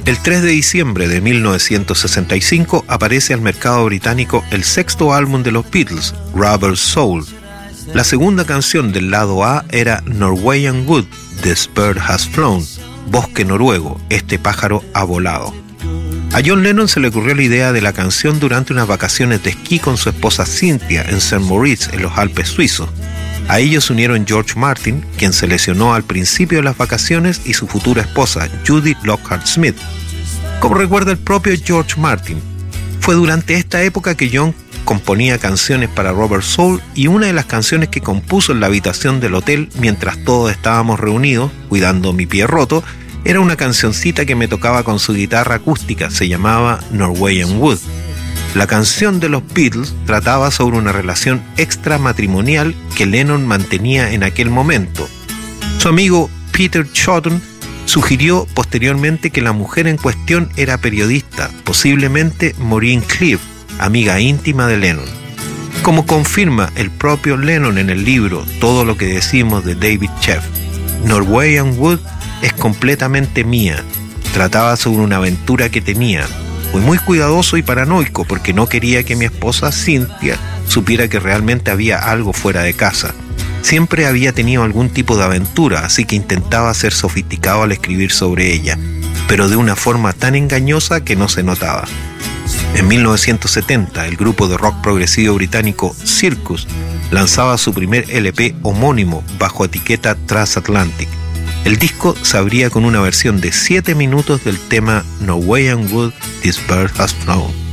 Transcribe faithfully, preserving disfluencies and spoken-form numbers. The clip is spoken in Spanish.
El tres de diciembre de mil novecientos sesenta y cinco aparece al mercado británico el sexto álbum de los Beatles, Rubber Soul. La segunda canción del lado A era Norwegian Wood, This Bird Has Flown, Bosque noruego, este pájaro ha volado. A John Lennon se le ocurrió la idea de la canción durante unas vacaciones de esquí con su esposa Cynthia en Saint Moritz, en los Alpes suizos. A ellos se unieron George Martin, quien se lesionó al principio de las vacaciones, y su futura esposa, Judy Lockhart Smith. Como recuerda el propio George Martin, fue durante esta época que John componía canciones para Rubber Soul, y una de las canciones que compuso en la habitación del hotel mientras todos estábamos reunidos, cuidando mi pie roto, era una cancioncita que me tocaba con su guitarra acústica, se llamaba Norwegian Wood. La canción de los Beatles trataba sobre una relación extramatrimonial que Lennon mantenía en aquel momento. Su amigo Peter Shotton sugirió posteriormente que la mujer en cuestión era periodista, posiblemente Maureen Cleave, amiga íntima de Lennon. Como confirma el propio Lennon en el libro Todo lo que decimos de David Sheff, Norwegian Wood es completamente mía. Trataba sobre una aventura que tenía. Fui muy cuidadoso y paranoico porque no quería que mi esposa Cynthia supiera que realmente había algo fuera de casa. Siempre había tenido algún tipo de aventura, así que intentaba ser sofisticado al escribir sobre ella, pero de una forma tan engañosa que no se notaba. En mil novecientos setenta, el grupo de rock progresivo británico Circus lanzaba su primer L P homónimo bajo etiqueta Transatlantic. El disco se abría con una versión de siete minutos del tema Norwegian Wood, This Bird Has Flown.